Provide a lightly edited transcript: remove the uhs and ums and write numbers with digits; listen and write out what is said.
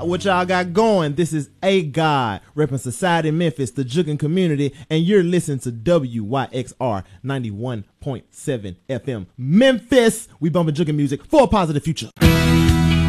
what y'all got going? This is A God, repping Society Memphis, the jugging community, and you're listening to WYXR 91.7 FM Memphis. We bumping jugging music for a positive future.